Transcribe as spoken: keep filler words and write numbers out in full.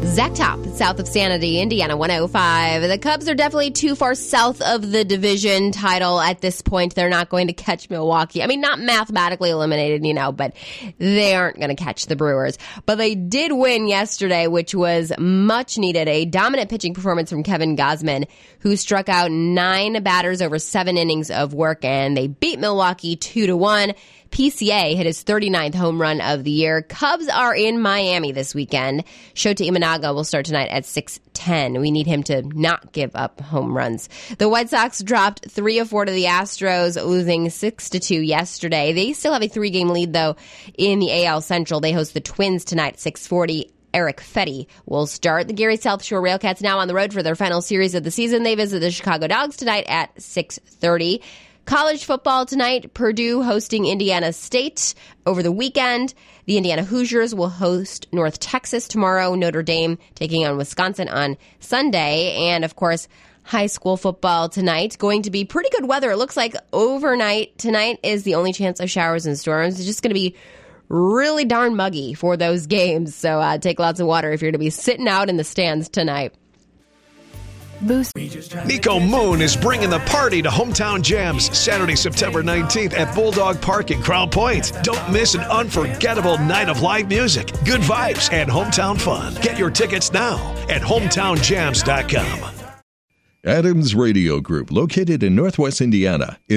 Zach Top, south of Sanity, Indiana one oh five. The Cubs are definitely too far south of the division title at this point. They're not going to catch Milwaukee. I mean, not mathematically eliminated, you know, but they aren't going to catch the Brewers. But they did win yesterday, which was much needed. A dominant pitching performance from Kevin Gausman, who struck out nine batters over seven innings of work, and they beat Milwaukee two to one. P C A hit his thirty-ninth home run of the year. Cubs are in Miami this weekend. Shota Imanaga will start tonight at six ten. We need him to not give up home runs. The White Sox dropped three of four to the Astros, losing six to two yesterday. They still have a three-game lead, though, in the A L Central. They host the Twins tonight at six forty. Eric Fetty will start. The Gary South Shore Railcats now on the road for their final series of the season. They visit the Chicago Dogs tonight at six thirty. College football tonight, Purdue hosting Indiana State over the weekend. The Indiana Hoosiers will host North Texas tomorrow. Notre Dame taking on Wisconsin on Sunday. And, of course, high school football tonight. Going to be pretty good weather. It looks like overnight tonight is the only chance of showers and storms. It's just going to be really darn muggy for those games. So uh, take lots of water if you're going to be sitting out in the stands tonight. Boost. Nico Moon is bringing the party to Hometown Jams Saturday, September nineteenth at Bulldog Park in Crown Point. Don't miss an unforgettable night of live music, good vibes, and hometown fun. Get your tickets now at hometown jams dot com. Adams Radio Group, located in Northwest Indiana,